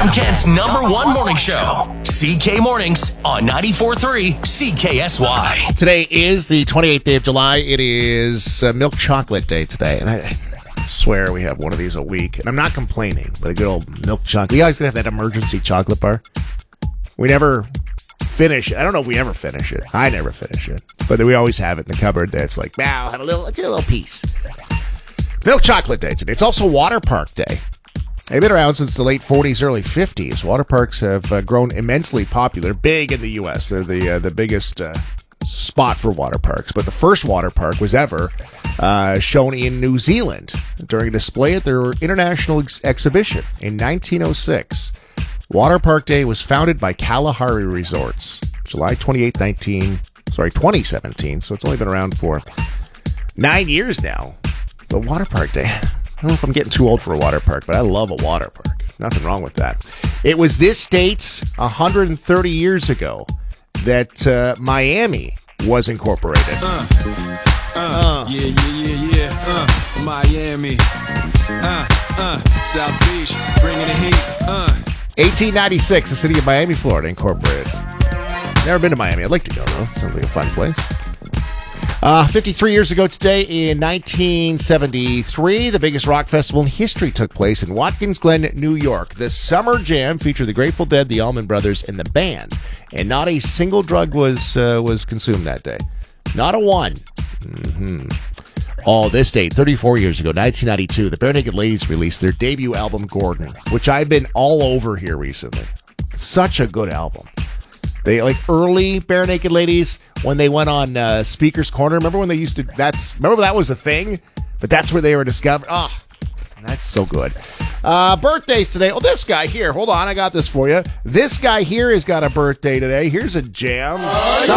Kent's #1 morning show, CK Mornings on 94.3 CKSY. Today is the 28th day of July. It is Milk Chocolate Day today. And I swear we have one of these a week. And I'm not complaining, but a good old milk chocolate. We always have that emergency chocolate bar. We never finish it. I don't know if we ever finish it. I never finish it. But we always have it in the cupboard that's like, I'll have a little piece. Milk Chocolate Day today. It's also Water Park Day. They've been around since the late 40s, early 50s. Water parks have grown immensely popular. Big in the U.S. They're the biggest spot for water parks. But the first water park was ever shown in New Zealand during a display at their international exhibition in 1906. Water Park Day was founded by Kalahari Resorts, July 28, 2017. So it's only been around for 9 years now. The Water Park Day. I don't know if I'm getting too old for a water park, but I love a water park. Nothing wrong with that. It was this state 130 years ago that Miami was incorporated. Miami. South Beach, bringing the heat. 1896, the city of Miami, Florida, incorporated. Never been to Miami. I'd like to go, though. Sounds like a fun place. 53 years ago today, in 1973, the biggest rock festival in history took place in Watkins Glen, New York. The Summer Jam featured the Grateful Dead, the Allman Brothers, and the band. And not a single drug was consumed that day. Not a one. This date, 34 years ago, 1992, the Bare Naked Ladies released their debut album, Gordon, which I've been all over here recently. Such a good album. They early Bare Naked Ladies when they went on Speaker's Corner. Remember when they used to? Remember that was a thing, but that's where they were discovered. Oh, that's so good. Birthdays today. Oh, this guy here. Hold on, I got this for you. This guy here has got a birthday today. Here's a jam.